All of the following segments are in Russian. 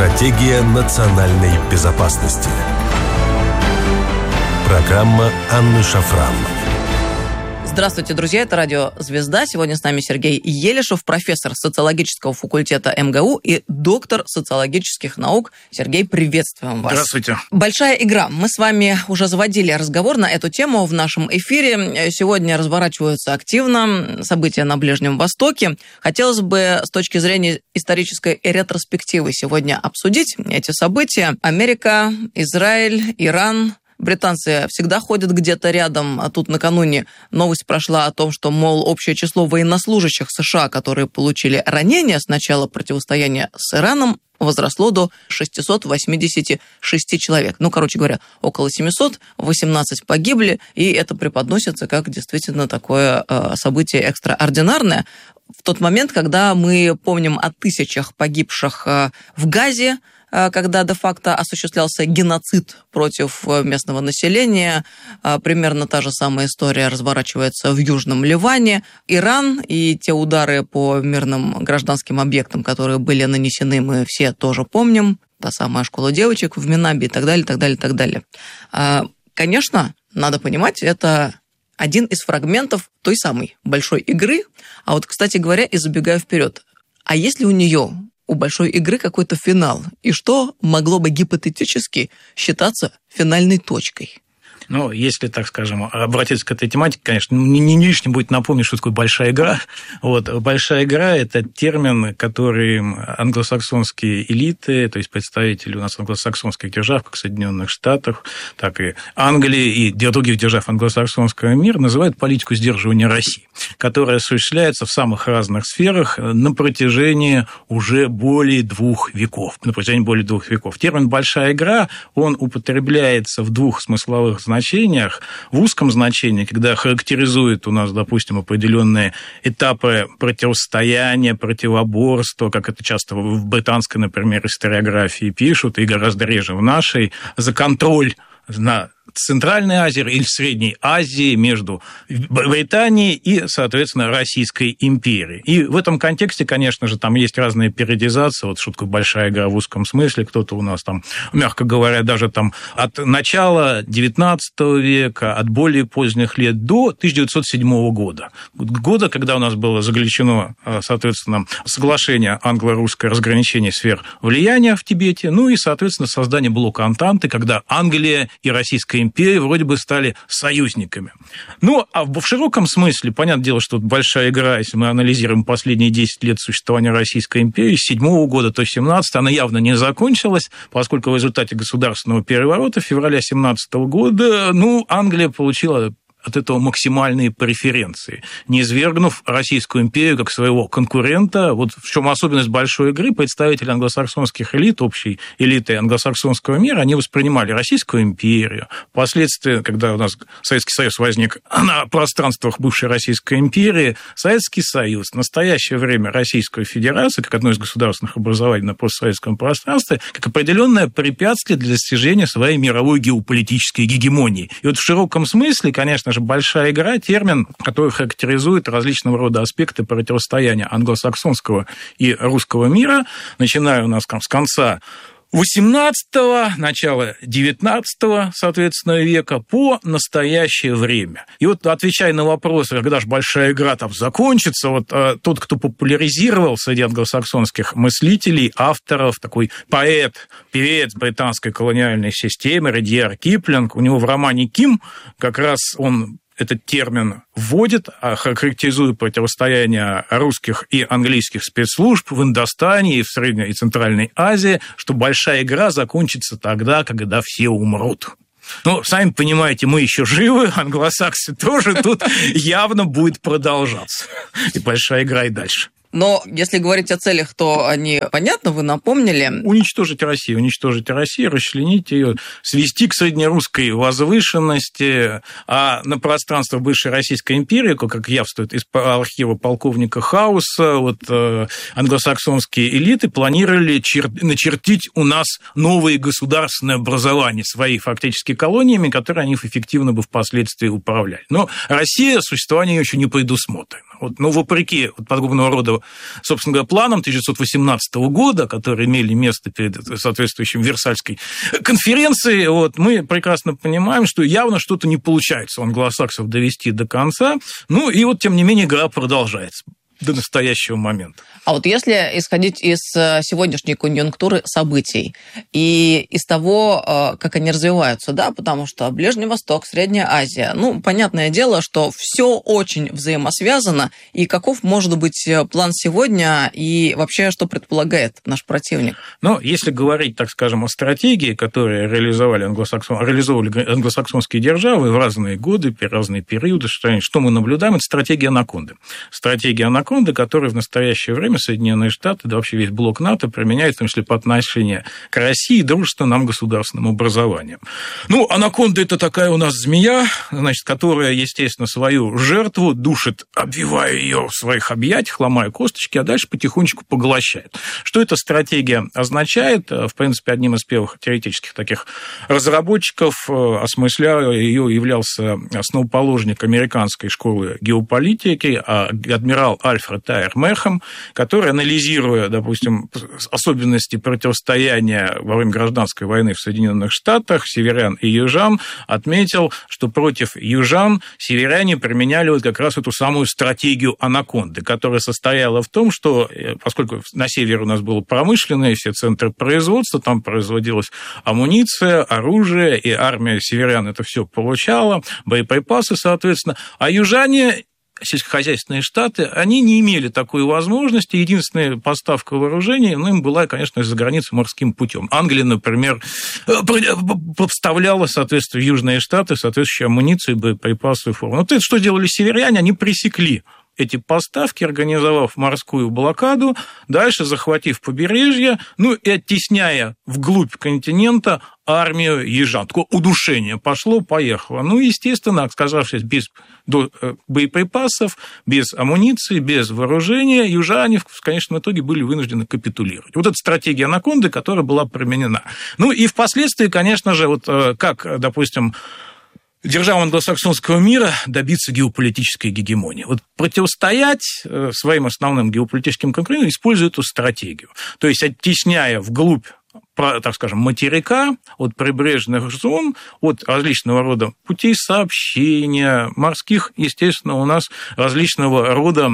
Стратегия национальной безопасности. Программа Анны Шафран. Здравствуйте, друзья, это радио «Звезда». Сегодня с нами Сергей Елишев, профессор социологического факультета МГУ и доктор социологических наук. Сергей, приветствуем вас. Здравствуйте. Большая игра. Мы с вами уже заводили разговор на эту тему в нашем эфире. Сегодня разворачиваются активно события на Ближнем Востоке. Хотелось бы с точки зрения исторической ретроспективы сегодня обсудить эти события. Америка, Израиль, Иран. Британцы всегда ходят где-то рядом, а тут накануне новость прошла о том, что, мол, общее число военнослужащих США, которые получили ранения с начала противостояния с Ираном, возросло до 686 человек. Короче говоря, около 700, 18 погибли, и это преподносится как действительно такое событие экстраординарное. В тот момент, когда мы помним о тысячах погибших в Газе, когда де-факто осуществлялся геноцид против местного населения. Примерно та же самая история разворачивается в Южном Ливане. Иран и те удары по мирным гражданским объектам, которые были нанесены, мы все тоже помним. Та самая школа девочек в Минабе и так далее, так далее, так далее. Конечно, надо понимать, это один из фрагментов той самой большой игры. А вот, кстати говоря, и забегая вперед, а есть ли у большой игры какой-то финал? И что могло бы гипотетически считаться финальной точкой? Если, так скажем, обратиться к этой тематике, конечно, не лишним будет напомнить, что такое большая игра. Большая игра – это термин, который англосаксонские элиты, то есть представители у нас англосаксонских держав, как Соединенных Штатов, так и Англии и других держав англосаксонского мира, называют политику сдерживания России, которая осуществляется в самых разных сферах на протяжении уже более 2 веков. Термин «большая игра», он употребляется в 2 смысловых значениях. В узком значении, когда характеризует у нас, допустим, определенные этапы противостояния, противоборства, как это часто в британской, например, историографии пишут, и гораздо реже в нашей, за контроль на Центральной Азии или в Средней Азии между Британией и, соответственно, Российской империей. И в этом контексте, конечно же, там есть разные периодизации. Что такое большая игра в узком смысле. Кто-то у нас там, мягко говоря, даже там от начала XIX века, от более поздних лет до 1907 года. Года, когда у нас было заключено, соответственно, соглашение англо-русское разграничение сфер влияния в Тибете, и, соответственно, создание блока Антанты, когда Англия и Российская империя вроде бы стали союзниками. А в широком смысле, понятное дело, что большая игра, если мы анализируем последние 10 лет существования Российской империи, с 7 года, то 17, она явно не закончилась, поскольку в результате государственного переворота в феврале 17 года, Англия получила от этого максимальные преференции, не извергнув Российскую империю как своего конкурента. В чем особенность большой игры, представители англосаксонских элит, общей элиты англосаксонского мира, они воспринимали Российскую империю. Впоследствии, когда у нас Советский Союз возник на пространствах бывшей Российской империи, Советский Союз, в настоящее время Российскую Федерацию, как одно из государственных образований на постсоветском пространстве, как определенное препятствие для достижения своей мировой геополитической гегемонии. И в широком смысле, конечно же, большая игра – термин, который характеризует различного рода аспекты противостояния англосаксонского и русского мира, начиная у нас с конца XVIII, начала XIX, соответственно, века по настоящее время. И отвечая на вопрос, когда же большая игра там закончится, тот, кто популяризировал среди англосаксонских мыслителей, авторов, такой поэт, певец британской колониальной системы Редьярд Киплинг, у него в романе «Ким» как раз он этот термин вводит, характеризуя противостояние русских и английских спецслужб в Индостане и в Средней и Центральной Азии, что большая игра закончится тогда, когда все умрут. Сами понимаете, мы еще живы, англосаксы тоже, тут явно будет продолжаться. И большая игра и дальше. Но если говорить о целях, то они, понятно, вы напомнили. Уничтожить Россию, расчленить ее, свести к среднерусской возвышенности, а на пространство бывшей Российской империи, как явствует из архива полковника Хауса, англосаксонские элиты планировали начертить у нас новые государственные образования, свои фактически колониями, которые они эффективно бы впоследствии управляли. Но Россия, существование ее еще не предусмотрено. Но вопреки подобного рода, собственно говоря, планам 1918 года, которые имели место перед соответствующей Версальской конференцией, мы прекрасно понимаем, что явно что-то не получается у англосаксов довести до конца. Тем не менее, игра продолжается до настоящего момента. А если исходить из сегодняшней конъюнктуры событий и из того, как они развиваются, потому что Ближний Восток, Средняя Азия, понятное дело, что все очень взаимосвязано, и каков может быть план сегодня, и вообще, что предполагает наш противник? Если говорить, так скажем, о стратегии, которые реализовали англосаксонские державы в разные годы, разные периоды, что мы наблюдаем, это стратегия анаконды. Стратегия анаконды, которую в настоящее время Соединенные Штаты, да вообще весь блок НАТО применяет, в том числе по отношению к России, дружественным нам государственным образованием. Анаконда – это такая у нас змея, которая, естественно, свою жертву душит, обвивая ее в своих объятиях, ломая косточки, а дальше потихонечку поглощает. Что эта стратегия означает? В принципе, одним из первых теоретических таких разработчиков, осмысляя ее, являлся основоположник американской школы геополитики, адмирал Альфред Тайер Мэхэм, который, анализируя, допустим, особенности противостояния во время гражданской войны в Соединенных Штатах, северян и южан, отметил, что против южан северяне применяли как раз эту самую стратегию анаконды, которая состояла в том, что, поскольку на севере у нас было промышленное, все центры производства, там производилась амуниция, оружие, и армия северян это все получала, боеприпасы, соответственно, а южане, сельскохозяйственные штаты, они не имели такой возможности. Единственная поставка вооружений им была, конечно, из-за границы морским путем. Англия, например, поставляла, соответственно, в южные штаты соответствующую амуницию, боеприпасы и форму. Что делали северяне? Они пресекли эти поставки, организовав морскую блокаду, дальше захватив побережье, и оттесняя вглубь континента армию южан. Такое удушение пошло-поехало. Естественно, оказавшись без боеприпасов, без амуниции, без вооружения, южане в конечном итоге были вынуждены капитулировать. Это стратегия анаконды, которая была применена. И впоследствии, конечно же, как, допустим, державам англосаксонского мира добиться геополитической гегемонии. Противостоять своим основным геополитическим конкурентам, используя эту стратегию. То есть, оттесняя вглубь, так скажем, материка, от прибрежных зон, от различного рода путей сообщения, морских, естественно, у нас различного рода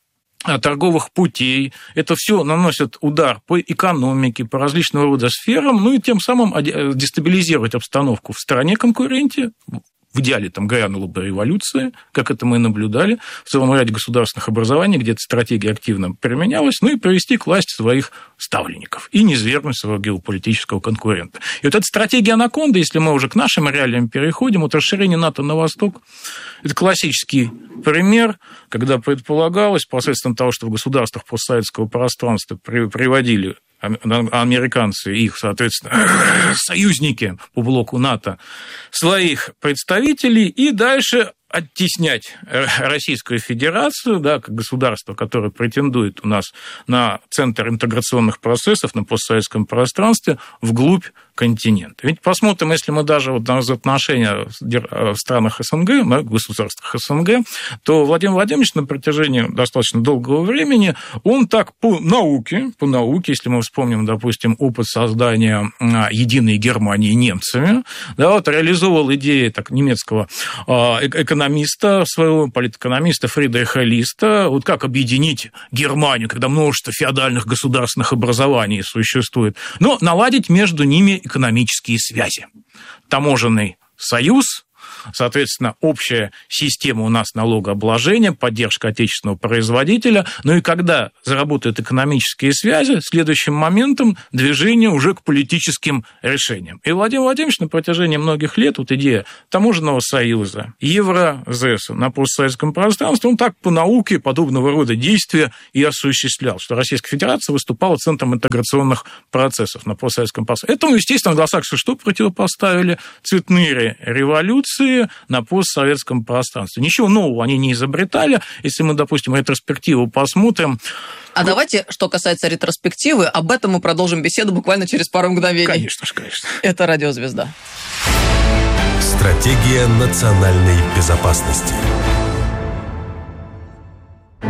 торговых путей. Это все наносит удар по экономике, по различного рода сферам, и тем самым дестабилизировать обстановку в стране-конкуренте. В идеале там грянула бы революция, как это мы наблюдали в целом ряде государственных образований, где эта стратегия активно применялась, и привести к власти своих ставленников и низвергнуть своего геополитического конкурента. И эта стратегия анаконды, если мы уже к нашим реалиям переходим, расширение НАТО на восток, это классический пример, когда предполагалось, посредством того, что в государствах постсоветского пространства приводили американцы и их, соответственно, союзники по блоку НАТО, своих представителей, и дальше оттеснять Российскую Федерацию, как государство, которое претендует у нас на центр интеграционных процессов на постсоветском пространстве, вглубь континента. Ведь посмотрим, если мы даже на отношения в странах СНГ, в государствах СНГ, то Владимир Владимирович на протяжении достаточно долгого времени, он так по науке, если мы вспомним, допустим, опыт создания единой Германии немцами, реализовал идеи немецкого экономиста, своего политэкономиста Фридриха Листа, как объединить Германию, когда множество феодальных государственных образований существует, но наладить между ними экономические связи. Таможенный союз, соответственно, общая система у нас налогообложения, поддержка отечественного производителя, и когда заработают экономические связи, следующим моментом движение уже к политическим решениям. И Владимир Владимирович на протяжении многих лет, идея таможенного союза, Евразеса на постсоветском пространстве, он так по науке подобного рода действия и осуществлял, что Российская Федерация выступала центром интеграционных процессов на постсоветском пространстве. Этому, естественно, англосаксы что противопоставили? Цветные революции на постсоветском пространстве. Ничего нового они не изобретали. Если мы, допустим, ретроспективу посмотрим... Давайте, что касается ретроспективы, об этом мы продолжим беседу буквально через пару мгновений. Конечно. Это «Радиозвезда». Стратегия национальной безопасности.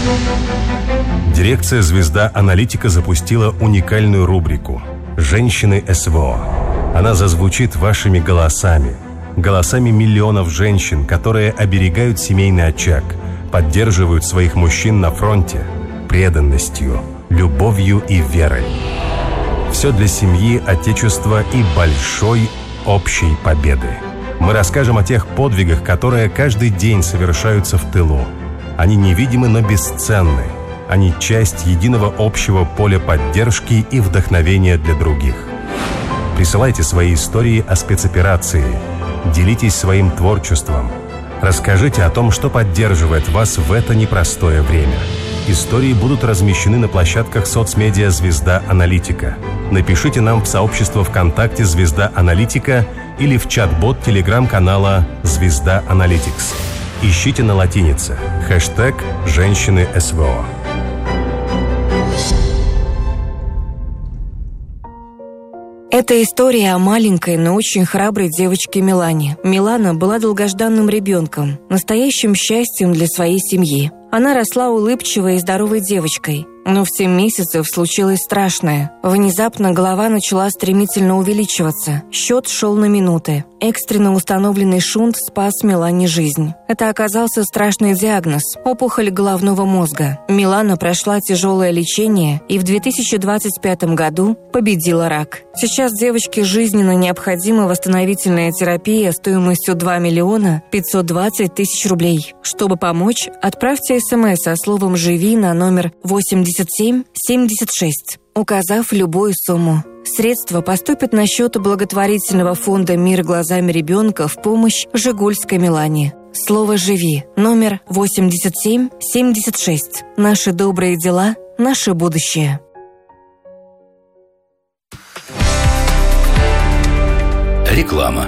Дирекция «Звезда Аналитика» запустила уникальную рубрику «Женщины СВО». Она зазвучит вашими голосами, голосами миллионов женщин, которые оберегают семейный очаг, поддерживают своих мужчин на фронте преданностью, любовью и верой. Все для семьи, отечества и большой общей победы. Мы расскажем о тех подвигах, которые каждый день совершаются в тылу. Они невидимы, но бесценны. Они часть единого общего поля поддержки и вдохновения для других. Присылайте свои истории о спецоперации. Делитесь своим творчеством. Расскажите о том, что поддерживает вас в это непростое время. Истории будут размещены на площадках соцмедиа «Звезда Аналитика». Напишите нам в сообщество ВКонтакте «Звезда Аналитика» или в чат-бот телеграм-канала «Звезда Аналитикс». Ищите на латинице хэштег «Женщины СВО». Это история о маленькой, но очень храброй девочке Милане. Милана была долгожданным ребенком, настоящим счастьем для своей семьи. Она росла улыбчивой и здоровой девочкой. Но в 7 месяцев случилось страшное. Внезапно голова начала стремительно увеличиваться. Счет шел на минуты. Экстренно установленный шунт спас Милане жизнь. Это оказался страшный диагноз – опухоль головного мозга. Милана прошла тяжелое лечение и в 2025 году победила рак. Сейчас девочке жизненно необходима восстановительная терапия стоимостью 2 миллиона 520 тысяч рублей. Чтобы помочь, отправьте СМС со словом «Живи» на номер 8776, указав любую сумму. Средства поступят на счет благотворительного фонда «Мир глазами ребенка» в помощь Жигульской Милане. Слово «Живи» номер 8776. Наши добрые дела, наше будущее. Реклама.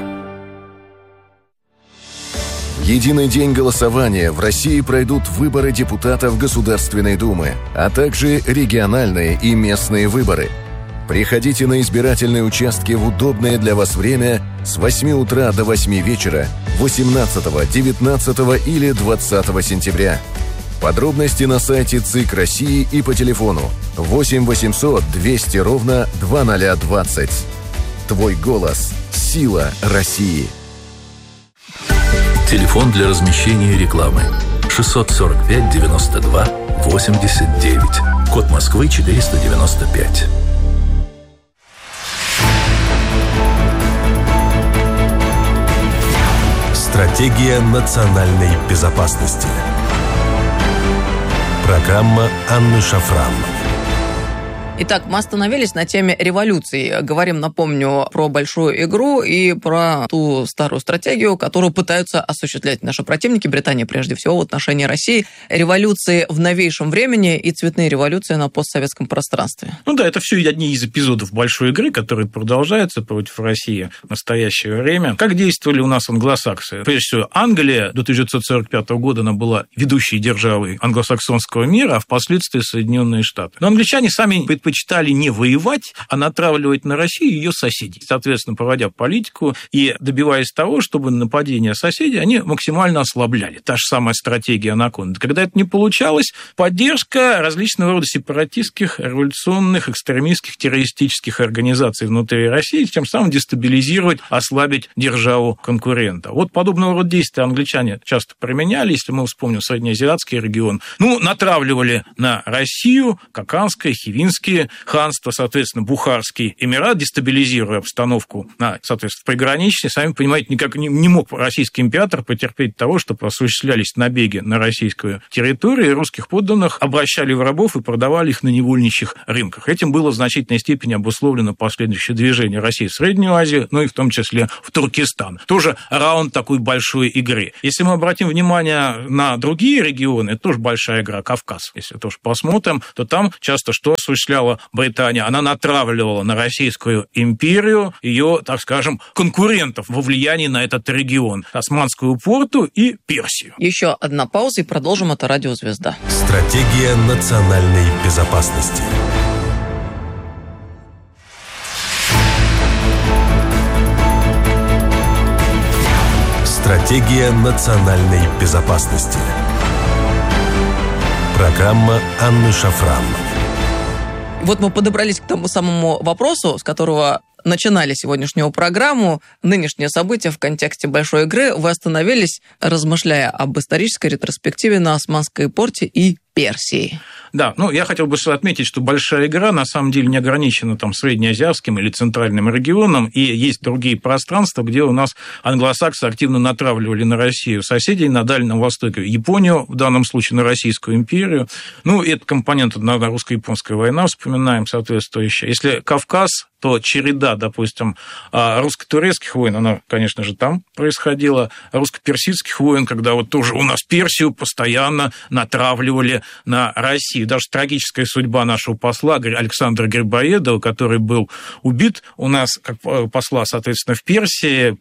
В единый день голосования в России пройдут выборы депутатов Государственной Думы, а также региональные и местные выборы. Приходите на избирательные участки в удобное для вас время с 8 утра до 8 вечера 18, 19 или 20 сентября. Подробности на сайте ЦИК России и по телефону 8 800 200 ровно 2020. Твой голос – сила России. Телефон для размещения рекламы 645 92 89. Код Москвы 495. Стратегия национальной безопасности. Программа Анны Шафран. Итак, мы остановились на теме революции. Говорим, напомню, про большую игру и про ту старую стратегию, которую пытаются осуществлять наши противники, Британия прежде всего, в отношении России. Революции в новейшем времени и цветные революции на постсоветском пространстве. Ну да, это все одни из эпизодов большой игры, которые продолжаются против России в настоящее время. Как действовали у нас англосаксы? Прежде всего, Англия до 1945 года она была ведущей державой англосаксонского мира, а впоследствии Соединенные Штаты. Но англичане сами предпочитали не воевать, а натравливать на Россию ее соседей. Соответственно, проводя политику и добиваясь того, чтобы нападения соседей они максимально ослабляли. Та же самая стратегия Анаконды. Когда это не получалось, поддержка различного рода сепаратистских, революционных, экстремистских, террористических организаций внутри России, тем самым дестабилизировать, ослабить державу конкурента. Вот подобного рода действия англичане часто применяли, если мы вспомним среднеазиатский регион. Натравливали на Россию Каканское, Хивинское ханство, соответственно, Бухарский эмират, дестабилизируя обстановку на, соответственно, приграничной. Сами понимаете, никак не мог российский император потерпеть того, чтобы осуществлялись набеги на российскую территорию, и русских подданных обращали в рабов и продавали их на невольничьих рынках. Этим было в значительной степени обусловлено последующее движение России в Среднюю Азию, и в том числе в Туркестан. Тоже раунд такой большой игры. Если мы обратим внимание на другие регионы, это тоже большая игра, Кавказ. Если тоже посмотрим, то там часто что осуществляла Британия? Она натравливала на Российскую империю ее, так скажем, конкурентов во влиянии на этот регион. Османскую порту и Персию. Еще одна пауза и продолжим. Это Радио Звезда. Стратегия национальной безопасности. Стратегия национальной безопасности. Программа Анны Шафран. Вот мы подобрались к тому самому вопросу, с которого начинали сегодняшнюю программу. Нынешние события в контексте большой игры. Вы остановились, размышляя об исторической ретроспективе на Османской порте и Персии. Да, я хотел бы отметить, что большая игра на самом деле не ограничена среднеазиатским или центральным регионом, и есть другие пространства, где у нас англосаксы активно натравливали на Россию соседей на Дальнем Востоке, Японию, в данном случае на Российскую империю. Этот компонент, русско-японская война, вспоминаем соответствующее. Если Кавказ, то череда, допустим, русско-турецких войн, она, конечно же, там происходила, русско-персидских войн, когда тоже у нас Персию постоянно натравливали на Россию. Даже трагическая судьба нашего посла Александра Грибоедова, который был убит у нас как посла, соответственно, в Персии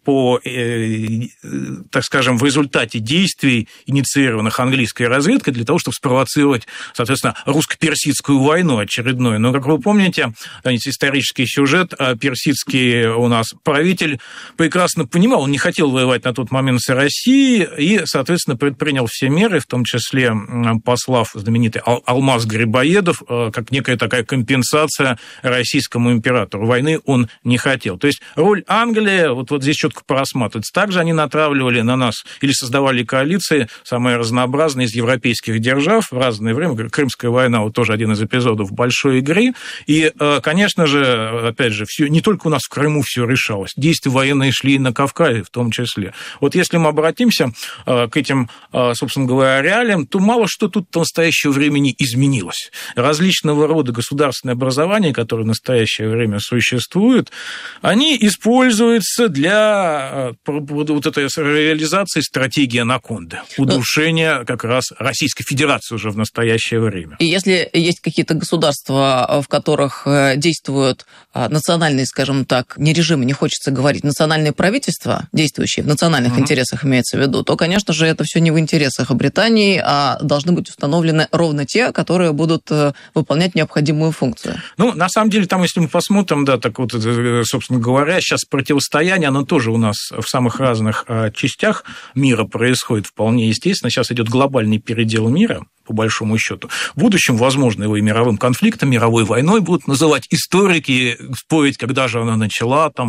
так скажем, в результате действий, инициированных английской разведкой для того, чтобы спровоцировать, соответственно, русско-персидскую войну очередную. Но, как вы помните, исторический сюжет, персидский у нас правитель прекрасно понимал, он не хотел воевать на тот момент с Россией и, соответственно, предпринял все меры, в том числе послав знаменитый Алмаз Грибоедов, как некая такая компенсация российскому императору. Войны он не хотел. То есть роль Англии вот здесь четко просматривается. Также они натравливали на нас или создавали коалиции самые разнообразные из европейских держав в разное время. Крымская война тоже один из эпизодов большой игры. И, конечно же, опять же, не только у нас в Крыму все решалось. Действия военные шли и на Кавказе в том числе. Если мы обратимся к этим, собственно говоря, реалиям, то мало что тут в настоящее времени изменилось. Различного рода государственные образования, которые в настоящее время существуют, они используются для этой реализации стратегии анаконды, удушения как раз Российской Федерации уже в настоящее время. И если есть какие-то государства, в которых действуют национальные, скажем так, не режимы, не хочется говорить, национальные правительства, действующие в национальных интересах, имеется в виду, то, конечно же, это все не в интересах Британии, а должны быть установлены ровно те, которые будут выполнять необходимую функцию. На самом деле, если мы посмотрим, собственно говоря, сейчас противостояние, оно тоже у нас в самых разных частях мира происходит вполне естественно. Сейчас идет глобальный передел мира, по большому счету. В будущем, возможно, его и мировым конфликтом, мировой войной будут называть историки, спорить, когда же она начала, в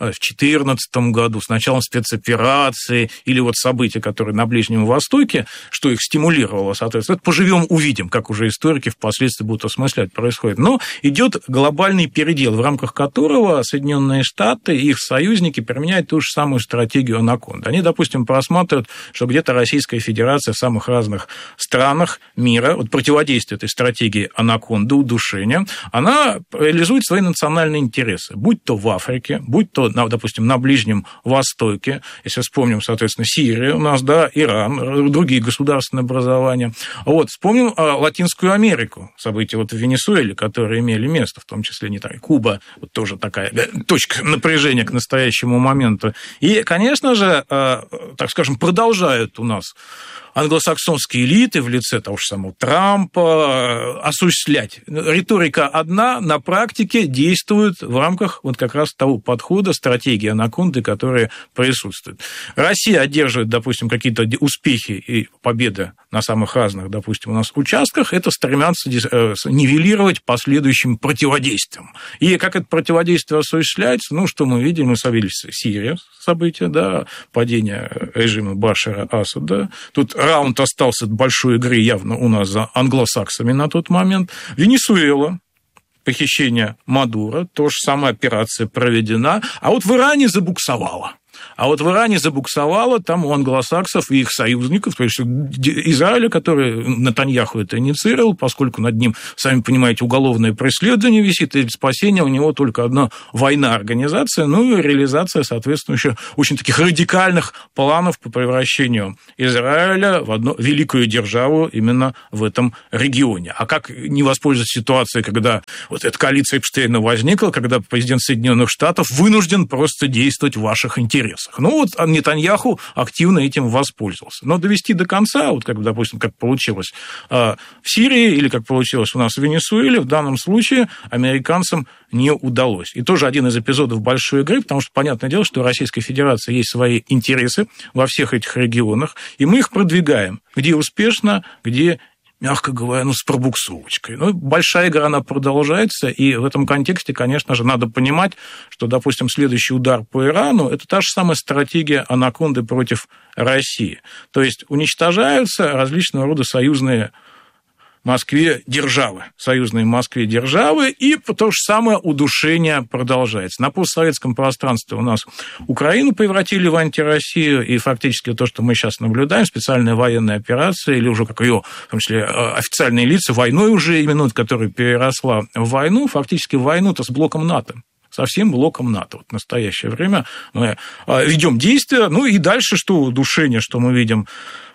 2014 году, с началом спецоперации, или события, которые на Ближнем Востоке, что их стимулировало, соответственно. Это поживем, увидим, как уже историки впоследствии будут осмыслять, происходит. Но идет глобальный передел, в рамках которого Соединенные Штаты и их союзники применяют ту же самую стратегию анаконды. Они, допустим, просматривают, что где-то Российская Федерация в самых разных странах мира, противодействие этой стратегии анаконды, удушения, она реализует свои национальные интересы, будь то в Африке, будь то, допустим, на Ближнем Востоке, если вспомним, соответственно, Сирия у нас, Иран, другие государственные образования. Вспомним Латинскую Америку, события в Венесуэле, которые имели место, в том числе не так, Куба, тоже такая точка напряжения к настоящему моменту. И, конечно же, так скажем, продолжают у нас англосаксонские элиты в лице того же самого Трампа осуществлять. Риторика одна, на практике действует в рамках как раз того подхода, стратегии анаконды, которые присутствуют. Россия одерживает, допустим, какие-то успехи и победы на самых разных, допустим, у нас участках, это стремятся нивелировать последующим противодействием. И как это противодействие осуществляется, что мы видим, мы совелись Сирия, события, падение режима Башара Асада. Тут раунд остался от большой игры явно у нас за англосаксами на тот момент. Венесуэла, похищение Мадуро, то же самая операция проведена, а в Иране забуксовала. Там у англосаксов и их союзников, то есть Израиля, который Нетаньяху это инициировал, поскольку над ним, сами понимаете, уголовное преследование висит, и спасение у него только одна война организация, и реализация, соответственно, еще очень таких радикальных планов по превращению Израиля в одну великую державу именно в этом регионе. А как не воспользоваться ситуацией, когда эта коалиция Эпштейна возникла, когда президент Соединенных Штатов вынужден просто действовать в ваших интересах. Нетаньяху активно этим воспользовался. Но довести до конца, допустим, как получилось в Сирии или как получилось у нас в Венесуэле, в данном случае американцам не удалось. И тоже один из эпизодов большой игры, потому что, понятное дело, что у Российской Федерации есть свои интересы во всех этих регионах, и мы их продвигаем, где успешно, где мягко говоря, с пробуксовочкой. Большая игра, она продолжается, и в этом контексте, конечно же, надо понимать, что, допустим, следующий удар по Ирану – это та же самая стратегия анаконды против России. То есть уничтожаются различного рода союзные Москве державы, союзные Москве державы, и то же самое удушение продолжается. На постсоветском пространстве у нас Украину превратили в антироссию, и фактически то, что мы сейчас наблюдаем, специальная военная операция, или уже как ее, в том числе официальные лица, войной уже именуют, которая переросла в войну, фактически войну-то с блоком НАТО. Со всем блоком НАТО. В настоящее время мы ведем действия, и дальше что удушение, что мы видим?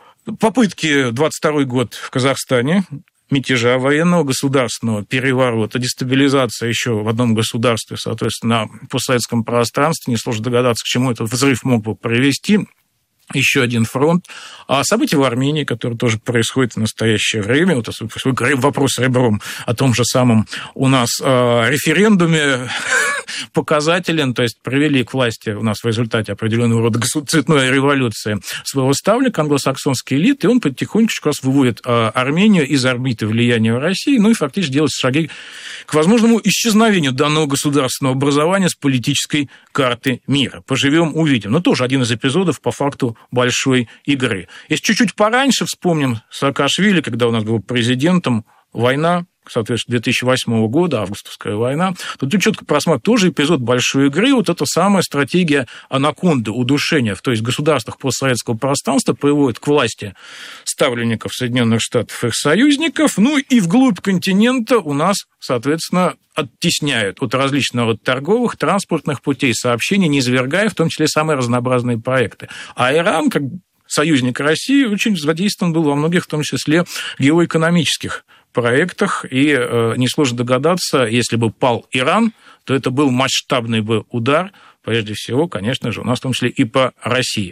Попытки 22 год в Казахстане, мятежа военного, государственного переворота, дестабилизация еще в одном государстве, соответственно, на постсоветском пространстве. Несложно догадаться, к чему этот взрыв мог бы привести. Еще один фронт. А события в Армении, которые тоже происходят в настоящее время, вопрос ребром о том же самом у нас референдуме показателен, то есть привели к власти у нас в результате определенного рода цветной революции своего ставника, англосаксонский элит, и он потихонечку выводит Армению из орбиты влияния России, и фактически делает шаги к возможному исчезновению данного государственного образования с политической карты мира. Поживем, увидим. Но тоже один из эпизодов по факту большой игры. Если чуть-чуть пораньше вспомним Саакашвили, когда у нас был президентом, война, соответственно, 2008 года, августовская война, то тут четко просматривать тоже эпизод большой игры, эта самая стратегия анаконды, удушения, то есть в государствах постсоветского пространства приводит к власти ставленников Соединенных Штатов и их союзников, и вглубь континента у нас, соответственно, оттесняют от различного торговых, транспортных путей сообщений, низвергая в том числе самые разнообразные проекты. А Иран, как союзник России, очень задействован был во многих, в том числе, геоэкономических проектах, и несложно догадаться, если бы пал Иран, то это был масштабный бы удар, прежде всего, конечно же, у нас в том числе и по России.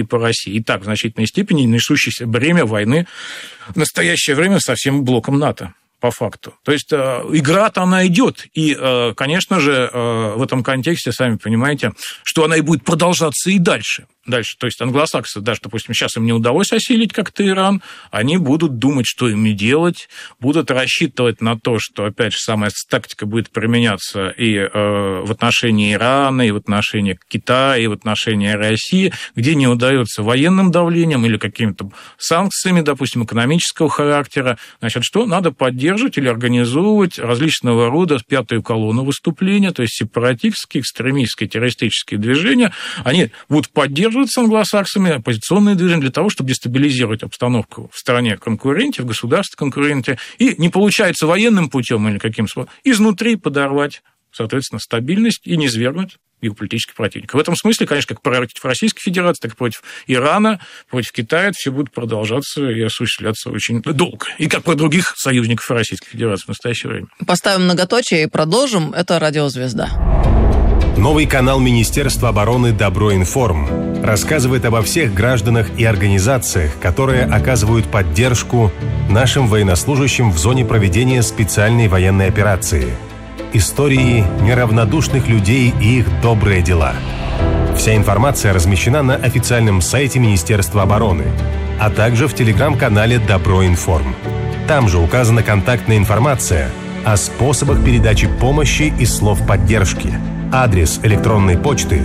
И так, в значительной степени несущееся бремя войны в настоящее время со всем блоком НАТО. По факту. То есть игра-то она идет, и, конечно же, в этом контексте, сами понимаете, что она и будет продолжаться и дальше. То есть англосаксы, даже, допустим, сейчас им не удалось осилить как-то Иран, они будут думать, что им делать, будут рассчитывать на то, что, опять же, самая тактика будет применяться и в отношении Ирана, и в отношении Китая, и в отношении России, где не удается военным давлением или какими-то санкциями, допустим, экономического характера. Значит, что? Надо поддерживать или организовывать различного рода пятую колонну выступления, то есть сепаратистские, экстремистские, террористические движения, они будут поддерживать с англосаксами оппозиционные движения для того, чтобы дестабилизировать обстановку в стране конкуренте, в государстве конкуренте, и не получается военным путем или каким-то изнутри подорвать, соответственно, стабильность и низвергнуть геополитических противников. В этом смысле, конечно, как против Российской Федерации, так и против Ирана, против Китая, это все будет продолжаться и осуществляться очень долго. И как про других союзников Российской Федерации в настоящее время. Поставим многоточие и продолжим. Это «Радиозвезда». Новый канал Министерства обороны «Добро-Информ» рассказывает обо всех гражданах и организациях, которые оказывают поддержку нашим военнослужащим в зоне проведения специальной военной операции. Истории неравнодушных людей и их добрые дела. Вся информация размещена на официальном сайте Министерства обороны, а также в телеграм-канале «Добро-Информ». Там же указана контактная информация о способах передачи помощи и слов поддержки. Адрес электронной почты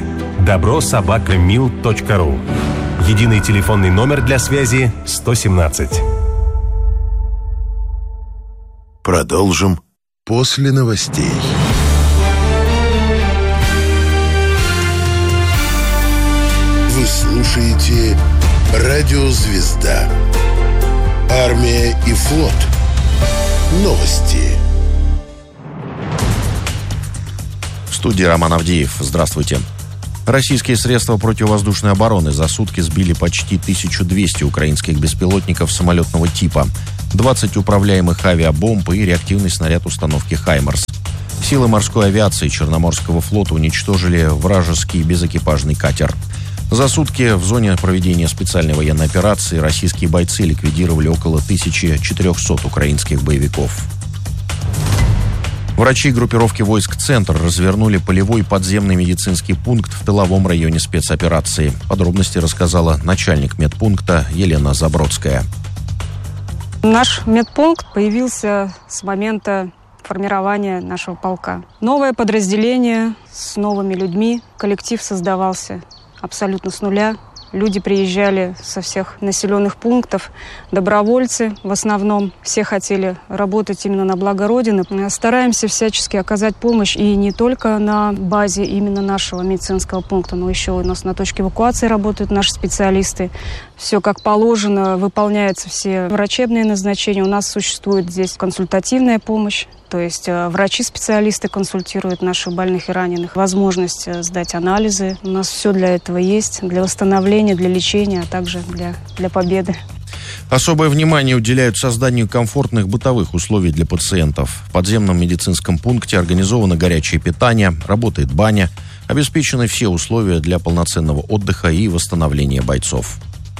добро@mil.ru. Единый телефонный номер для связи 117. Продолжим после новостей. Вы слушаете «Радиозвезда». Армия и флот. Новости. В студии Роман Авдеев. Здравствуйте. Российские средства противовоздушной обороны за сутки сбили почти 1200 украинских беспилотников самолетного типа, 20 управляемых авиабомб и реактивный снаряд установки «Хаймарс». Силы морской авиации Черноморского флота уничтожили вражеский безэкипажный катер. За сутки в зоне проведения специальной военной операции российские бойцы ликвидировали около 1400 украинских боевиков. Врачи группировки войск «Центр» развернули полевой подземный медицинский пункт в тыловом районе спецоперации. Подробности рассказала начальник медпункта Елена Забродская. Наш медпункт появился с момента формирования нашего полка. Новое подразделение с новыми людьми. Коллектив создавался абсолютно с нуля. Люди приезжали со всех населенных пунктов, добровольцы в основном. Все хотели работать именно на благо Родины. Стараемся всячески оказать помощь и не только на базе именно нашего медицинского пункта, но еще у нас на точке эвакуации работают наши специалисты. Все как положено, выполняются все врачебные назначения. У нас существует здесь консультативная помощь. То есть врачи-специалисты консультируют наших больных и раненых. Возможность сдать анализы. У нас все для этого есть. Для восстановления, для лечения, а также для победы. Особое внимание уделяют созданию комфортных бытовых условий для пациентов. В подземном медицинском пункте организовано горячее питание, работает баня, обеспечены все условия для полноценного отдыха и восстановления бойцов.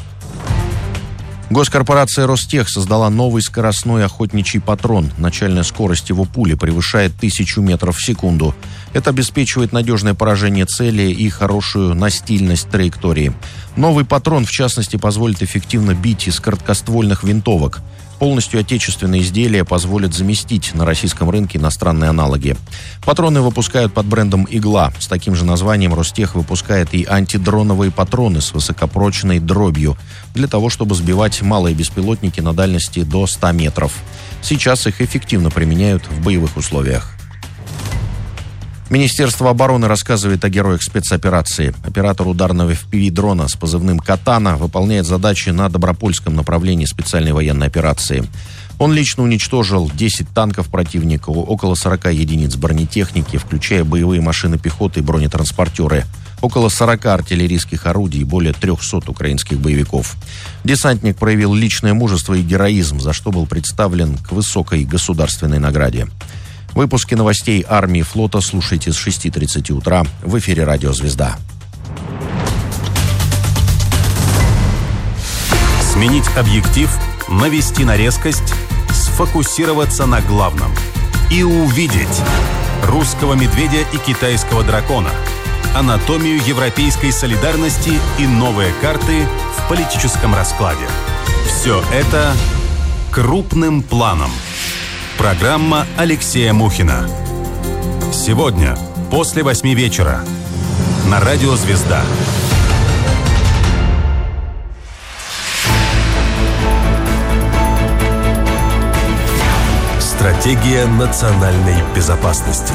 Госкорпорация «Ростех» создала новый скоростной охотничий патрон. Начальная скорость его пули превышает 1000 метров в секунду. Это обеспечивает надежное поражение цели и хорошую настильность траектории. Новый патрон, в частности, позволит эффективно бить из короткоствольных винтовок. Полностью отечественные изделия позволят заместить на российском рынке иностранные аналоги. Патроны выпускают под брендом «Игла». С таким же названием «Ростех» выпускает и антидроновые патроны с высокопрочной дробью для того, чтобы сбивать малые беспилотники на дальности до 100 метров. Сейчас их эффективно применяют в боевых условиях. Министерство обороны рассказывает о героях спецоперации. Оператор ударного FPV-дрона с позывным «Катана» выполняет задачи на Добропольском направлении специальной военной операции. Он лично уничтожил 10 танков противника, около 40 единиц бронетехники, включая боевые машины пехоты и бронетранспортеры, около 40 артиллерийских орудий и более 300 украинских боевиков. Десантник проявил личное мужество и героизм, за что был представлен к высокой государственной награде. Выпуски новостей армии и флота слушайте с 6:30 утра в эфире «Радио Звезда». Сменить объектив, навести на резкость, сфокусироваться на главном и увидеть русского медведя и китайского дракона, анатомию европейской солидарности и новые карты в политическом раскладе. Все это крупным планом. Программа Алексея Мухина. Сегодня, после 8 вечера, на Радио Звезда. Стратегия национальной безопасности.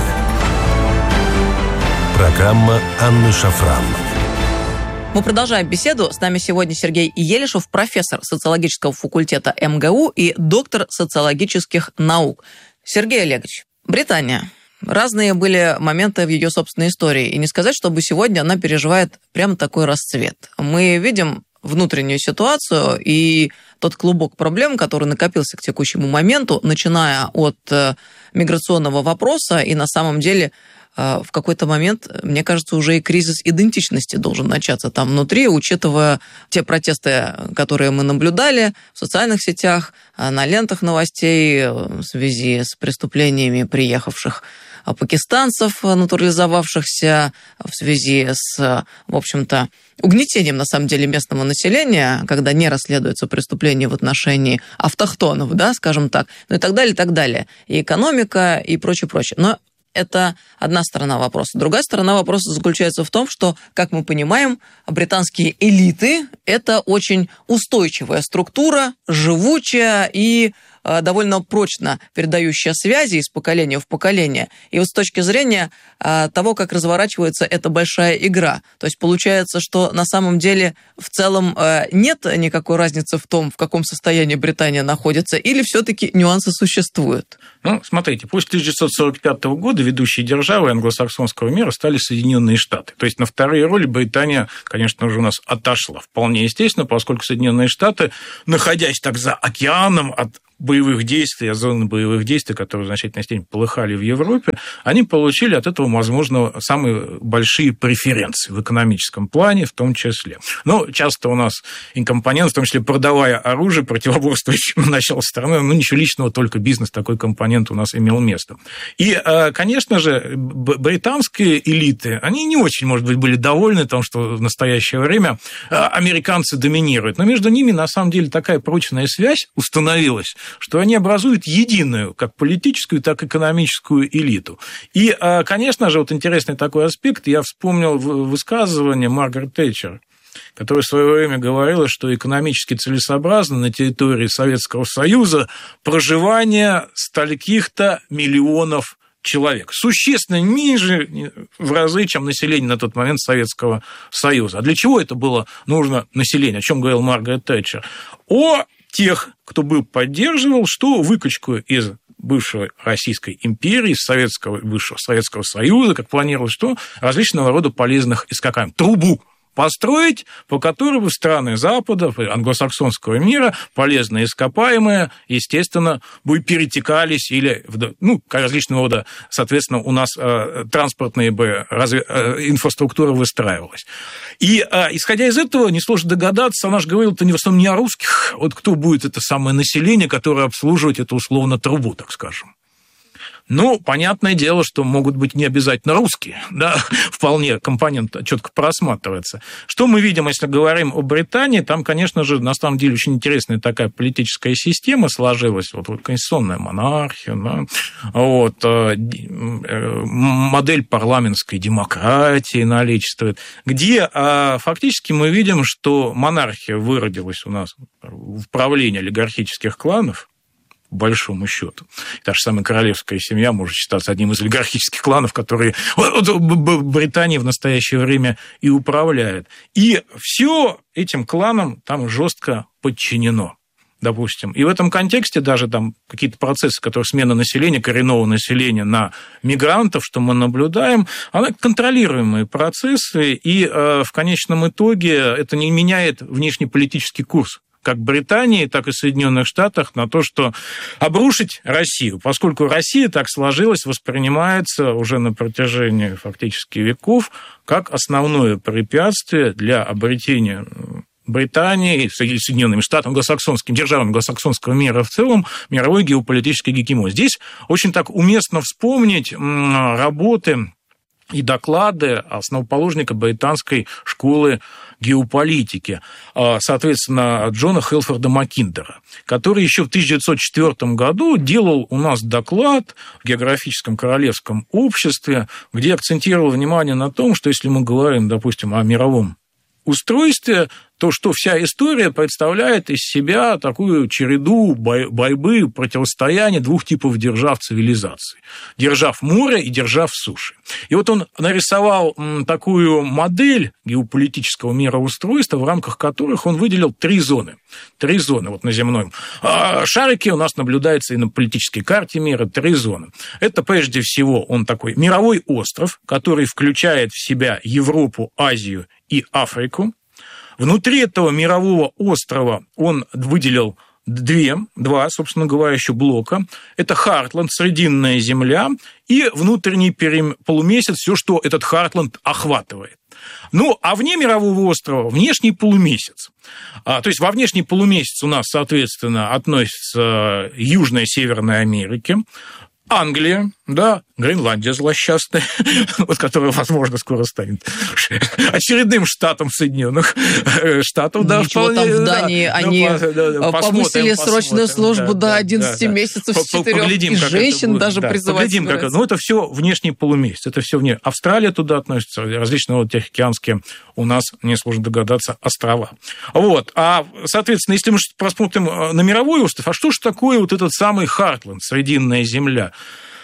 Программа Анны Шафран. Мы продолжаем беседу. С нами сегодня Сергей Елишев, профессор социологического факультета МГУ и доктор социологических наук. Сергей Олегович, Британия. Разные были моменты в ее собственной истории. И не сказать, чтобы сегодня она переживает прямо такой расцвет. Мы видим внутреннюю ситуацию и тот клубок проблем, который накопился к текущему моменту, начиная от миграционного вопроса, и на самом деле в какой-то момент, мне кажется, уже и кризис идентичности должен начаться там внутри, учитывая те протесты, которые мы наблюдали в социальных сетях, на лентах новостей в связи с преступлениями приехавших пакистанцев, натурализовавшихся, в связи с, в общем-то, угнетением, на самом деле, местного населения, когда не расследуются преступления в отношении автохтонов, да, скажем так, ну и так далее, и так далее. И экономика, и прочее, прочее. Но это одна сторона вопроса. Другая сторона вопроса заключается в том, что, как мы понимаем, британские элиты – это очень устойчивая структура, живучая и довольно прочно передающая связи из поколения в поколение. И вот с точки зрения того, как разворачивается эта большая игра, то есть получается, что на самом деле в целом нет никакой разницы в том, в каком состоянии Британия находится, или все-таки нюансы существуют? Ну, смотрите, после 1945 года ведущей державой англосаксонского мира стали Соединенные Штаты. То есть на вторые роли Британия, конечно же, у нас отошла. Вполне естественно, поскольку Соединенные Штаты, находясь так за океаном от боевых действий, а зоны боевых действий, которые в значительной степени полыхали в Европе, они получили от этого, возможно, самые большие преференции в экономическом плане в том числе. Но часто у нас компонент, в том числе продавая оружие противоборствующему началу страны, ничего личного, только бизнес, такой компонент у нас имел место. И, конечно же, британские элиты, они не очень, может быть, были довольны тем, что в настоящее время американцы доминируют. Но между ними, на самом деле, такая прочная связь установилась, что они образуют единую как политическую, так и экономическую элиту. И, конечно же, вот интересный такой аспект, я вспомнил высказывание Маргарет Тэтчер, которая в свое время говорила, что экономически целесообразно на территории Советского Союза проживание стольких-то миллионов человек. Существенно ниже в разы, чем население на тот момент Советского Союза. А для чего это было нужно населению? О чем говорил Маргарет Тэтчер? О тех, кто бы поддерживал, что выкачку из бывшей Российской империи, бывшего Советского Союза, как планировалось, что различного рода полезных ископаемых. Трубу построить, по которой в страны Запада, англосаксонского мира, полезные ископаемые, естественно, бы перетекались или, различного рода, соответственно, у нас транспортная инфраструктура выстраивалась. И, исходя из этого, несложно догадаться, она же говорила-то в основном не о русских, вот кто будет это самое население, которое обслуживает эту условно трубу, так скажем. Понятное дело, что могут быть не обязательно русские, да, вполне компонент четко просматривается. Что мы видим, если говорим о Британии, там, конечно же, на самом деле очень интересная такая политическая система сложилась, вот конституционная монархия, да, модель парламентской демократии наличествует, где фактически мы видим, что монархия выродилась у нас в правлении олигархических кланов, по большому счету. Та же самая королевская семья может считаться одним из олигархических кланов, которые Британией в настоящее время и управляют. И все этим кланам там жестко подчинено, допустим. И в этом контексте даже там какие-то процессы, которые смена населения, коренного населения на мигрантов, что мы наблюдаем, они контролируемые процессы, и в конечном итоге это не меняет внешнеполитический курс как Британии, так и Соединенных Штатах на то, что обрушить Россию, поскольку Россия так сложилась, воспринимается уже на протяжении фактически веков как основное препятствие для обретения Британии, Соединенными Штатами, англосаксонским державам англосаксонского мира в целом, мировой геополитической гегемонии. Здесь очень так уместно вспомнить работы и доклады основоположника британской школы геополитики, соответственно, Джона Хелфорда Маккиндера, который еще в 1904 году делал у нас доклад в географическом королевском обществе, где акцентировал внимание на том, что если мы говорим, допустим, о мировом устройстве, то что вся история представляет из себя такую череду борьбы, противостояния двух типов держав цивилизации. Держав море и держав суши. И вот он нарисовал такую модель геополитического мироустройства, в рамках которых он выделил три зоны. Три зоны вот на земном шарике у нас наблюдается и на политической карте мира три зоны. Это прежде всего он такой мировой остров, который включает в себя Европу, Азию и Африку. Внутри этого мирового острова он выделил два, собственно говоря, еще блока. Это Хартланд, Срединная земля, и внутренний полумесяц, все, что этот Хартланд охватывает. А вне мирового острова внешний полумесяц. То есть во внешний полумесяц у нас, соответственно, относится Южная и Северная Америка, Англия, да, Гренландия злосчастная, вот которая, возможно, скоро станет очередным штатом Соединенных Штатов. Да, ничего вполне, там в Дании, да, они повысили срочную службу до 11 месяцев с 4, и женщин даже призывать. Это все внешний полумесяц, это все вне. Австралия туда относится, различные тихоокеанские у нас, несложно догадаться, острова. Соответственно, если мы посмотрим на мировой остров, а что же такое вот этот самый Хартланд, Срединная земля?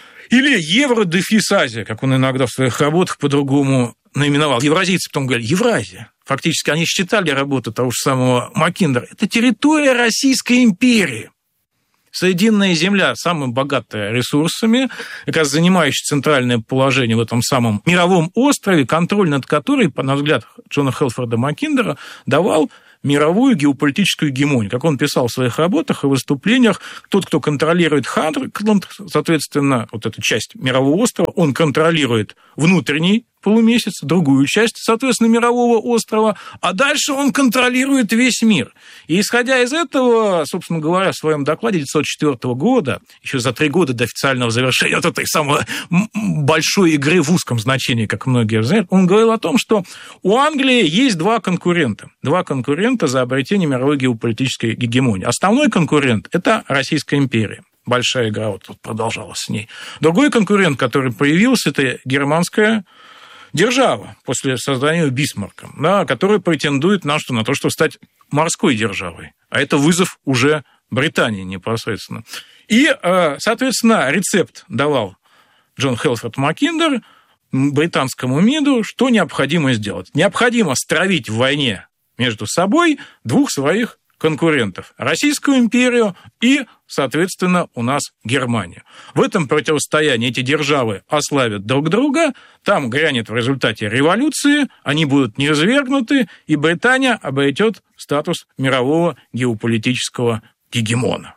Или Евро-Азия, как он иногда в своих работах по-другому наименовал. Евразийцы потом говорили Евразия. Фактически они считали работу того же самого Маккиндера. Это территория Российской империи. Срединная земля, самая богатая ресурсами, как раз занимающая центральное положение в этом самом мировом острове, контроль над которой, на взгляд Джона Хелфорда Маккиндера, давал мировую геополитическую гегемонию. Как он писал в своих работах и выступлениях, тот, кто контролирует Хандланд, соответственно, вот эту часть мирового острова, он контролирует внутренний полумесяц, другую часть, соответственно, мирового острова, а дальше он контролирует весь мир. И исходя из этого, собственно говоря, в своем докладе 1904 года, еще за 3 года до официального завершения вот этой самой большой игры в узком значении, как многие знают, он говорил о том, что у Англии есть два конкурента за обретение мировой геополитической гегемонии. Основной конкурент – это Российская империя. Большая игра вот тут продолжалась с ней. Другой конкурент, который появился, это германская держава после создания Бисмарка, да, которая претендует на то, чтобы стать морской державой. А это вызов уже Британии непосредственно. И, соответственно, рецепт давал Джон Хелфорд Маккиндер британскому МИДу, что необходимо сделать. Необходимо стравить в войне между собой двух своих конкурентов. Российскую империю и, соответственно, у нас Германию. В этом противостоянии эти державы ослабят друг друга, там грянет в результате революции, они будут низвергнуты, и Британия обретет статус мирового геополитического гегемона.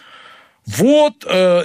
Вот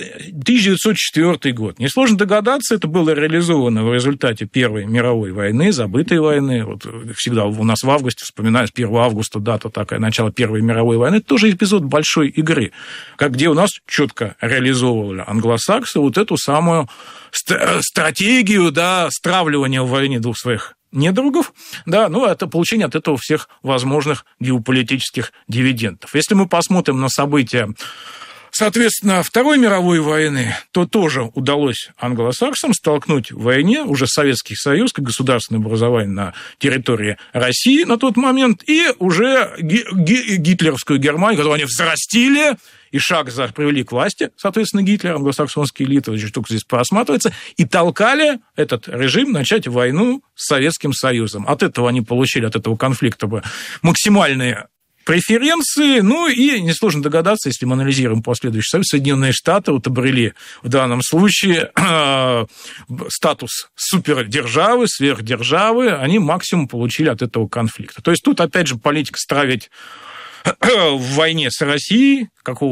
1904 год. Несложно догадаться, это было реализовано в результате Первой мировой войны, забытой войны. Вот всегда у нас в августе вспоминают 1 августа, дата такая, начало Первой мировой войны. Это тоже эпизод большой игры, где у нас четко реализовывали англосаксы вот эту самую стратегию, да, стравливания в войне двух своих недругов, да, ну, это получение от этого всех возможных геополитических дивидендов. Если мы посмотрим на события, соответственно, Второй мировой войны, то тоже удалось англосаксам столкнуть в войне уже Советский Союз как государственное образование на территории России на тот момент и уже гитлеровскую Германию, которую они взрастили, и шаг привели к власти, соответственно, Гитлер, англосаксонские элиты, очень штука здесь просматривается, и толкали этот режим начать войну с Советским Союзом. От этого они получили, от этого конфликта максимальные преференции, ну и несложно догадаться, если мы анализируем последующий союз, Соединенные Штаты вот обрели в данном случае статус супердержавы, сверхдержавы, они максимум получили от этого конфликта. То есть тут, опять же, политика стравить в войне с Россией, как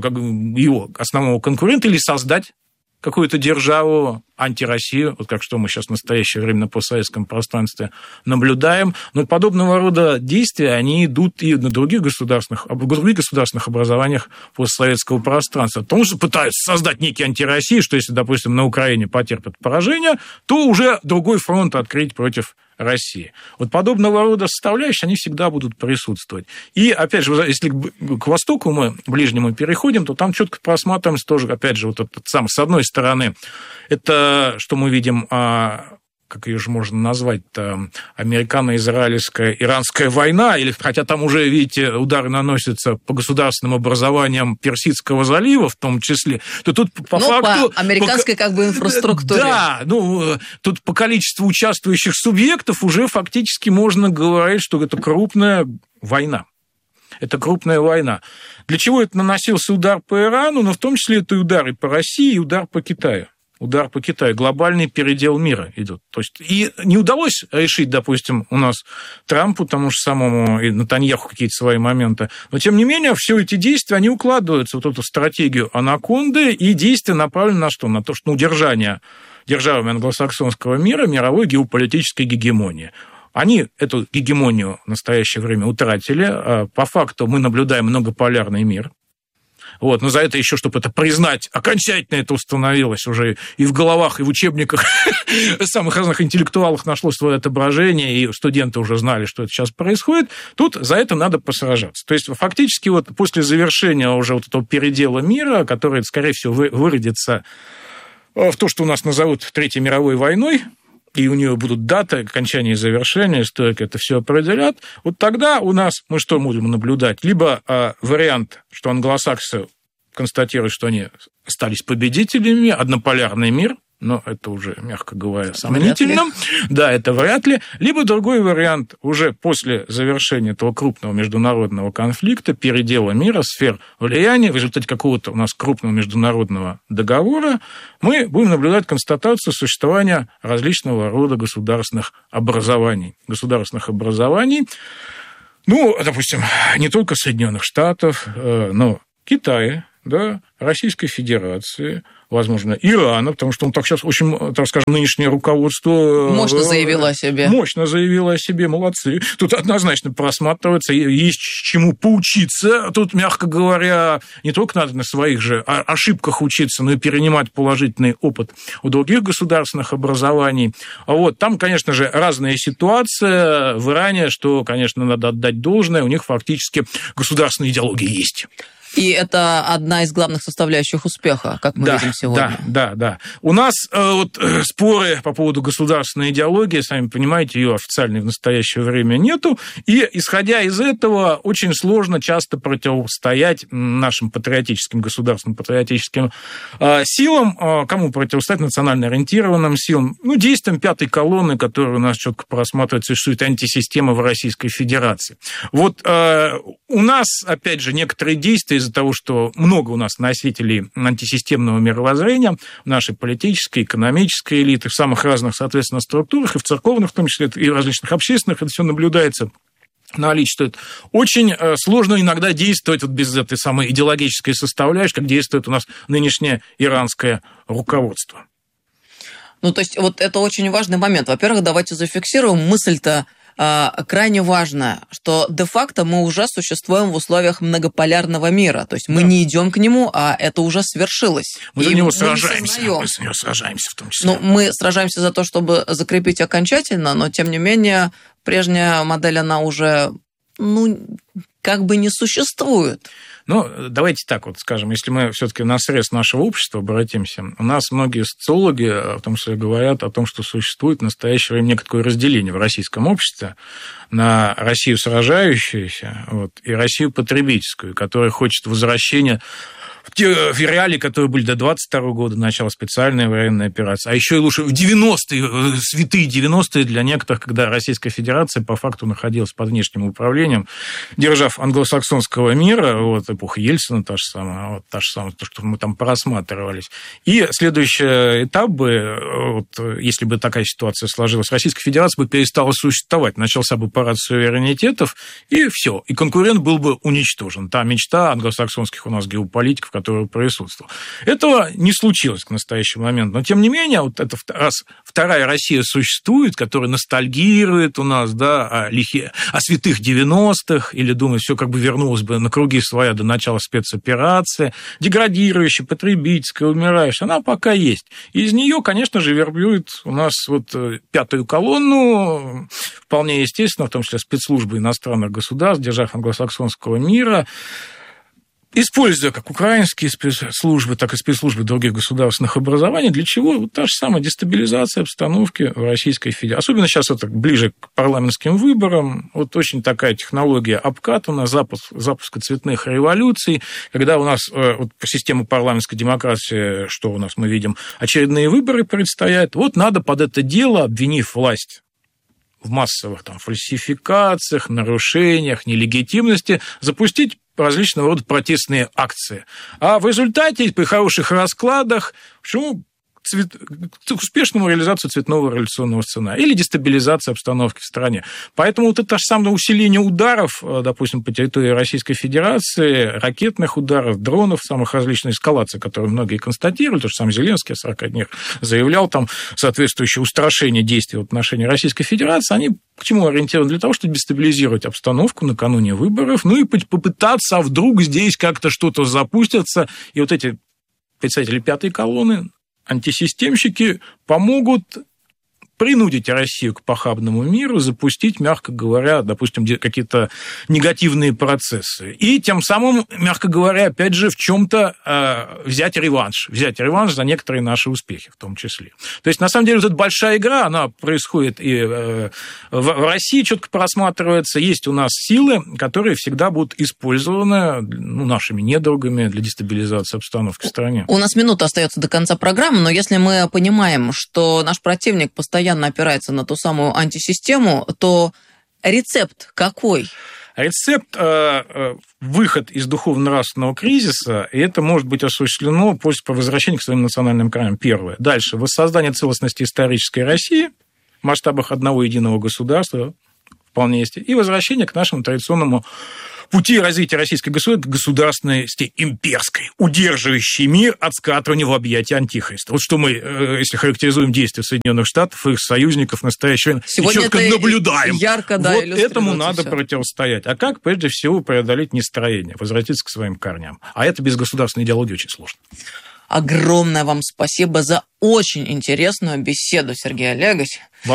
его основного конкурента, или создать какую-то державу, антироссию, вот как что мы сейчас в настоящее время на постсоветском пространстве наблюдаем. Но подобного рода действия, они идут и на других государственных образованиях постсоветского пространства. Потому что пытаются создать некий антироссию, что если, допустим, на Украине потерпят поражение, то уже другой фронт открыть против России. Вот подобного рода составляющие, они всегда будут присутствовать. И, опять же, если к востоку мы, ближнему, переходим, то там четко просматриваемся тоже, опять же, вот этот сам, с одной стороны, это, что мы видим, как ее же можно назвать-то, американо-израильская, иранская война, или хотя там уже, видите, удары наносятся по государственным образованиям Персидского залива в том числе, то тут по факту... по американской инфраструктуре. Да, тут по количеству участвующих субъектов уже фактически можно говорить, что это крупная война. Это крупная война. Для чего это наносился удар по Ирану? Но в том числе это и удар и по России, и удар по Китаю. Удар по Китаю, глобальный передел мира идет. То есть, и не удалось решить, допустим, у нас Трампу, тому же самому, и Нетаньяху какие-то свои моменты. Но, тем не менее, все эти действия, они укладываются в вот эту стратегию анаконды, и действия направлены на что? На то, что удержание державами англосаксонского мира мировой геополитической гегемонии. Они эту гегемонию в настоящее время утратили. По факту мы наблюдаем многополярный мир. Вот, но за это еще, чтобы это признать, окончательно это установилось уже и в головах, и в учебниках самых разных интеллектуалов нашло свое отображение, и студенты уже знали, что это сейчас происходит. Тут за это надо посражаться. То есть фактически вот после завершения уже вот этого передела мира, который, скорее всего, выродится в то, что у нас назовут Третьей мировой войной, и у нее будут даты окончания и завершения, историки это все определят, вот тогда у нас мы что будем наблюдать? Либо вариант, что англосаксы констатируют, что они остались победителями, однополярный мир, но это уже, мягко говоря, сомнительно. Да, это вряд ли. Либо другой вариант, уже после завершения этого крупного международного конфликта, передела мира, сфер влияния, в результате какого-то у нас крупного международного договора, мы будем наблюдать констатацию существования различного рода государственных образований. Допустим, не только Соединенных Штатов, но Китая, да, Российской Федерации, возможно, Ирана, потому что он так сейчас очень, так скажем, нынешнее руководство... Мощно заявило о себе. Мощно заявило о себе, молодцы. Тут однозначно просматривается, есть чему поучиться. Тут, мягко говоря, не только надо на своих же ошибках учиться, но и перенимать положительный опыт у других государственных образований. Там, конечно же, разная ситуация. В Иране, что, конечно, надо отдать должное, у них фактически государственная идеология есть. И это одна из главных составляющих успеха, как мы видим сегодня. Да. У нас споры по поводу государственной идеологии, сами понимаете, ее официальной в настоящее время нету. И, исходя из этого, очень сложно часто противостоять нашим патриотическим, государственным патриотическим силам. Кому противостоять? Национально ориентированным силам. Действиям пятой колонны, которая у нас четко просматривается, существует антисистема в Российской Федерации. У нас, опять же, некоторые действия из-за того, что много у нас носителей антисистемного мировоззрения в нашей политической, экономической элиты, в самых разных, соответственно, структурах, и в церковных, в том числе, и в различных общественных, это все наблюдается, наличествует. Очень сложно иногда действовать без этой самой идеологической составляющей, как действует у нас нынешнее иранское руководство. То есть это очень важный момент. Во-первых, давайте зафиксируем мысль-то, крайне важно, что де-факто мы уже существуем в условиях многополярного мира. То есть мы не идем к нему, а это уже свершилось. Мы за него сражаемся. Мы за него сражаемся в том числе. Мы сражаемся за то, чтобы закрепить окончательно, но тем не менее прежняя модель, она уже не существует. Давайте так скажем, если мы все-таки на срез нашего общества обратимся, у нас многие социологи, в том числе, говорят о том, что существует в настоящее время некое разделение в российском обществе на Россию сражающуюся и Россию потребительскую, которая хочет возвращения в те реалии, которые были до 22 года, начала специальной военной операции, а еще и лучше в 90-е, святые 90-е для некоторых, когда Российская Федерация по факту находилась под внешним управлением, держав англосаксонского мира, эпоха Ельцина та же самая, то, что мы там просматривались. И следующий этап бы, если бы такая ситуация сложилась, Российская Федерация бы перестала существовать, начался бы парад суверенитетов, и все, и конкурент был бы уничтожен. Та мечта англосаксонских у нас геополитиков, который присутствовал. Этого не случилось к настоящему моменту. Но, тем не менее, эта вторая Россия существует, которая ностальгирует у нас, о святых 90-х, или думает, все вернулось бы на круги своя до начала спецоперации, деградирующая, потребительская, умирающая. Она пока есть. И из нее, конечно же, вербует у нас пятую колонну, вполне естественно, в том числе спецслужбы иностранных государств, держав англосаксонского мира, используя как украинские спецслужбы, так и спецслужбы других государственных образований. Для чего? Та же самая дестабилизация обстановки в Российской Федерации. Особенно сейчас ближе к парламентским выборам. Очень такая технология обкатана, запуска цветных революций, когда у нас по системе парламентской демократии, что у нас мы видим, очередные выборы предстоят. Надо под это дело, обвинив власть в массовых фальсификациях, нарушениях, нелегитимности, запустить различного рода протестные акции. А в результате, при хороших раскладах, к успешному реализацию цветного революционного сценария или дестабилизации обстановки в стране. Поэтому это же самое усиление ударов, допустим, по территории Российской Федерации, ракетных ударов, дронов, самых различных эскалаций, которые многие констатировали, то же самое Зеленский о 40 днях заявлял, соответствующее устрашение действий в отношении Российской Федерации, они к чему ориентированы? Для того, чтобы дестабилизировать обстановку накануне выборов, и попытаться, а вдруг здесь как-то что-то запустится, и эти представители пятой колонны, антисистемщики, помогут принудить Россию к похабному миру, запустить, мягко говоря, допустим, какие-то негативные процессы. И тем самым, мягко говоря, опять же, в чем-то взять реванш за некоторые наши успехи в том числе. То есть, на самом деле, эта большая игра, она происходит и в России четко просматривается. Есть у нас силы, которые всегда будут использованы нашими недругами для дестабилизации обстановки в стране. У нас минута остается до конца программы, но если мы понимаем, что наш противник постоянно опирается на ту самую антисистему, то рецепт какой? Рецепт – выход из духовно-нравственного кризиса, и это может быть осуществлено по возвращению к своим национальным краям. Первое. Дальше. Воссоздание целостности исторической России в масштабах одного единого государства, вполне есть, и возвращение к нашему традиционному пути развития российской государственности имперской, удерживающей мир от скатывания в объятия антихриста. Вот что мы, если характеризуем действия Соединенных Штатов, их союзников настоящего, сегодня четко наблюдаем. Ярко, да, вот этому надо всё. противостоять. А как, прежде всего, преодолеть нестроение, возвратиться к своим корням? А это без государственной идеологии очень сложно. Огромное вам спасибо за очень интересную беседу, Сергей Олегович.